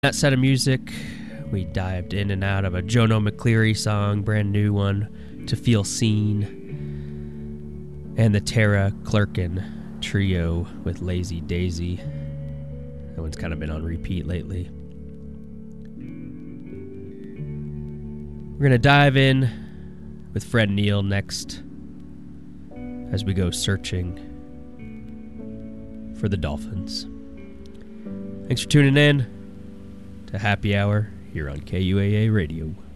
That set of music, we dived in and out of a Jono McCleary song, brand new one, To Feel Seen, and the Tara Clerkin trio with Lazy Daisy. That one's kind of been on repeat lately. We're going to dive in with Fred Neil next as we go searching for the Dolphins. Thanks for tuning in to Happy Hour here on KUAA Radio.